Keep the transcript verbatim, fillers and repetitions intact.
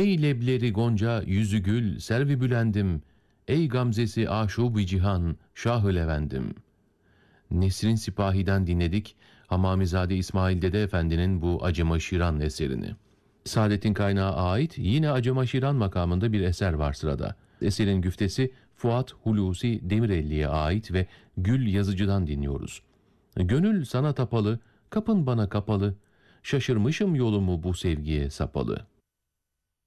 Ey lebleri gonca yüzü gül servi bülendim, ey gamzesi aşubu cihan şahı levendim. Nesrin Sipahi'den dinledik Hamamizade İsmail Dede Efendi'nin bu Acıma Şiran eserini. Saadet'in Kaynağı ait yine Acıma Şiran makamında bir eser var sırada. Eserin güftesi Fuat Hulusi Demirelli'ye ait ve Gül Yazıcı'dan dinliyoruz. Gönül sana tapalı, kapın bana kapalı, şaşırmışım yolumu bu sevgiye sapalı.